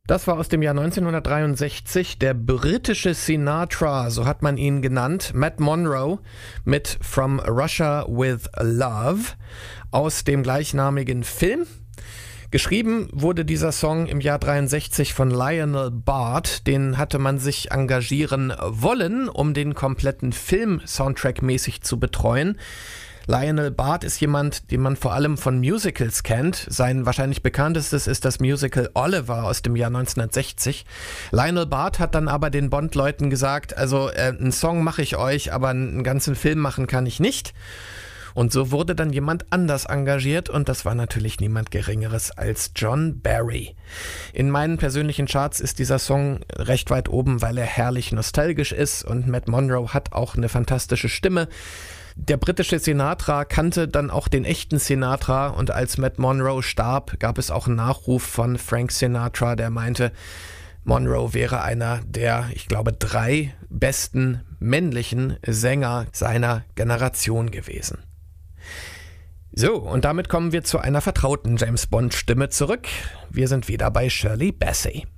Das war aus dem Jahr 1963 der britische Sinatra, so hat man ihn genannt, Matt Monro mit From Russia with Love aus dem gleichnamigen Film. Geschrieben wurde dieser Song im Jahr 63 von Lionel Bart. Den hatte man sich engagieren wollen, um den kompletten Film soundtrackmäßig zu betreuen. Lionel Bart ist jemand, den man vor allem von Musicals kennt. Sein wahrscheinlich bekanntestes ist das Musical Oliver aus dem Jahr 1960. Lionel Bart hat dann aber den Bond-Leuten gesagt, also einen Song mache ich euch, aber einen ganzen Film machen kann ich nicht. Und so wurde dann jemand anders engagiert und das war natürlich niemand Geringeres als John Barry. In meinen persönlichen Charts ist dieser Song recht weit oben, weil er herrlich nostalgisch ist und Matt Monro hat auch eine fantastische Stimme. Der britische Sinatra kannte dann auch den echten Sinatra und als Matt Monro starb, gab es auch einen Nachruf von Frank Sinatra, der meinte, Monro wäre einer der, ich glaube, 3 besten männlichen Sänger seiner Generation gewesen. So, und damit kommen wir zu einer vertrauten James-Bond-Stimme zurück. Wir sind wieder bei Shirley Bassey.